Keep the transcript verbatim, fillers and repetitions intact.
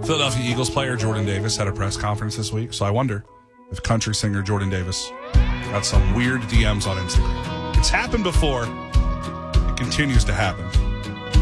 Philadelphia Eagles player Jordan Davis had a press conference this week, so I wonder if country singer Jordan Davis got some weird D Ms on Instagram. It's happened before. It continues to happen.